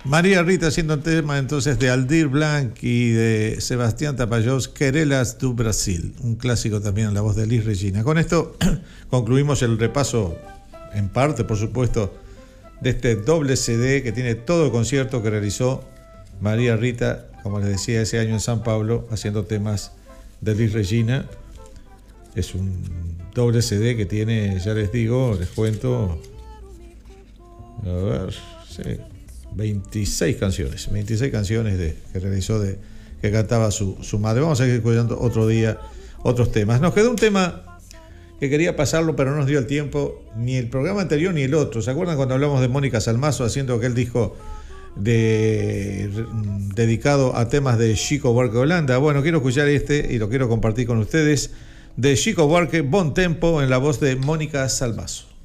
María Rita haciendo un tema entonces de Aldir Blanc y de Sebastián Tapajós, Querelas do Brasil, un clásico también en la voz de Elis Regina. Con esto concluimos el repaso, en parte por supuesto, de este doble CD que tiene todo el concierto que realizó María Rita, como les decía, ese año en San Pablo, haciendo temas de Elis Regina. Es un doble CD que tiene, ya les digo, les cuento, a ver, sí, 26 canciones que realizó, que cantaba su madre. Vamos a seguir escuchando otro día otros temas. Nos quedó un tema que quería pasarlo, pero no nos dio el tiempo, ni el programa anterior ni el otro. ¿Se acuerdan cuando hablamos de Mónica Salmazo haciendo aquel disco dedicado a temas de Chico Buarque Holanda? Bueno, quiero escuchar este y lo quiero compartir con ustedes, de Chico Buarque, Bon Tempo, en la voz de Mónica Salmazo.